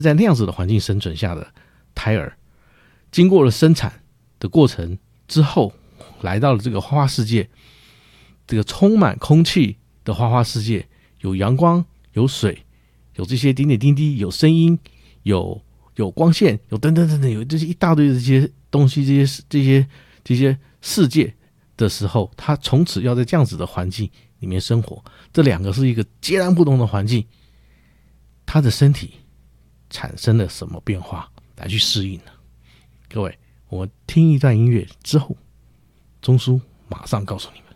在那样子的环境生存下的胎儿，经过了生产的过程之后，来到了这个花花世界，这个充满空气的花花世界，有阳光，有水，有这些点点滴滴，有声音，有光线，有等等等等，有这些一大堆的这些东西，这些世界的时候，他从此要在这样子的环境里面生活，这两个是一个截然不同的环境，他的身体产生了什么变化来去适应呢？各位，我们听一段音乐之后，钟叔马上告诉你们。